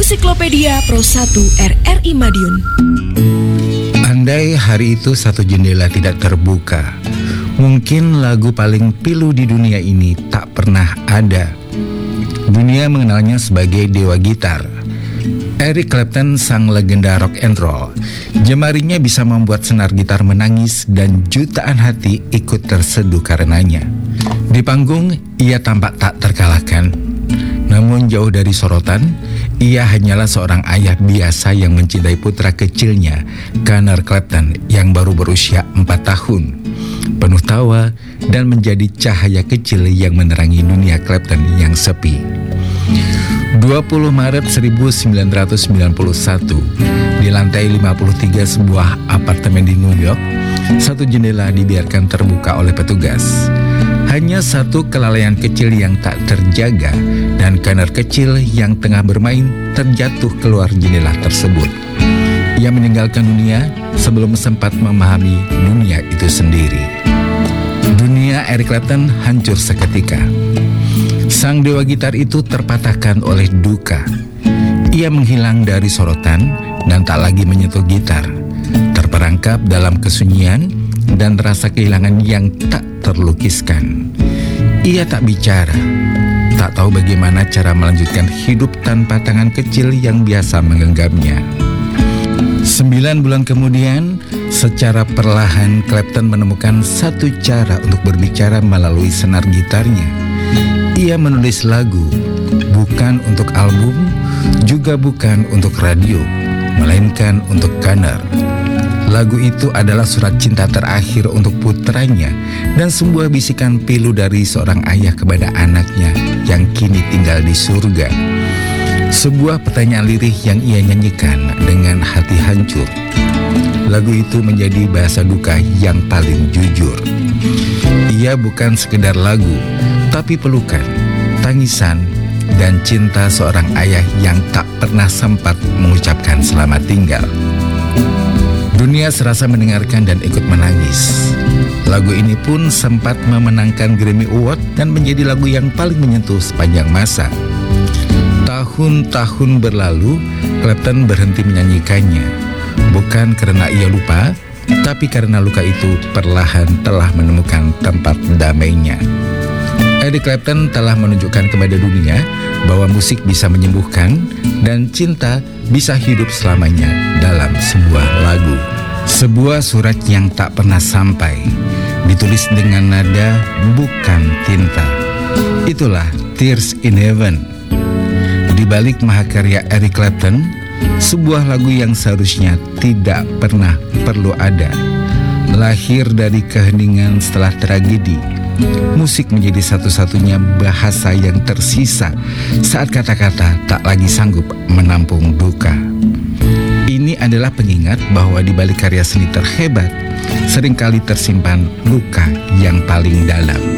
Musiklopedia Pro 1 RRI Madiun. Andai hari itu satu jendela tidak terbuka, mungkin lagu paling pilu di dunia ini tak pernah ada. Dunia mengenalnya sebagai dewa gitar. Eric Clapton, sang legenda rock and roll, jemarinya bisa membuat senar gitar menangis dan jutaan hati ikut terseduh karenanya. Di panggung, ia tampak tak terkalahkan. Namun jauh dari sorotan, ia hanyalah seorang ayah biasa yang mencintai putra kecilnya, Conor Clapton, yang baru berusia 4 tahun. Penuh tawa dan menjadi cahaya kecil yang menerangi dunia Clapton yang sepi. 20 Maret 1991, di lantai 53 sebuah apartemen di New York, satu jendela dibiarkan terbuka oleh petugas. Hanya satu kelalaian kecil yang tak terjaga dan Conor kecil yang tengah bermain terjatuh keluar jendela tersebut. Ia meninggalkan dunia sebelum sempat memahami dunia itu sendiri. Dunia Eric Clapton hancur seketika. Sang dewa gitar itu terpatahkan oleh duka. Ia menghilang dari sorotan dan tak lagi menyentuh gitar, terperangkap dalam kesunyian dan rasa kehilangan yang tak terlukiskan. Ia tak bicara, tak tahu bagaimana cara melanjutkan hidup tanpa tangan kecil yang biasa menggenggamnya. 9 bulan kemudian, secara perlahan Clapton menemukan satu cara untuk berbicara melalui senar gitarnya. Ia menulis lagu, bukan untuk album, juga bukan untuk radio, melainkan untuk Conor. Lagu itu adalah surat cinta terakhir untuk putranya dan sebuah bisikan pilu dari seorang ayah kepada anaknya yang kini tinggal di surga. Sebuah pertanyaan lirih yang ia nyanyikan dengan hati hancur. Lagu itu menjadi bahasa duka yang paling jujur. Ia bukan sekedar lagu, tapi pelukan, tangisan, dan cinta seorang ayah yang tak pernah sempat mengucapkan selamat tinggal. Dunia serasa mendengarkan dan ikut menangis. Lagu ini pun sempat memenangkan Grammy Award dan menjadi lagu yang paling menyentuh sepanjang masa. Tahun-tahun berlalu, Clapton berhenti menyanyikannya. Bukan karena ia lupa, tapi karena luka itu perlahan telah menemukan tempat damainya. Eric Clapton telah menunjukkan kepada dunia bahwa musik bisa menyembuhkan dan cinta bisa hidup selamanya dalam sebuah lagu. Sebuah surat yang tak pernah sampai, ditulis dengan nada bukan tinta. Itulah Tears in Heaven. Di balik mahakarya Eric Clapton, sebuah lagu yang seharusnya tidak pernah perlu ada. Lahir dari keheningan setelah tragedi, musik menjadi satu-satunya bahasa yang tersisa saat kata-kata tak lagi sanggup menampung duka. Ini adalah pengingat bahwa di balik karya seni terhebat, seringkali tersimpan luka yang paling dalam.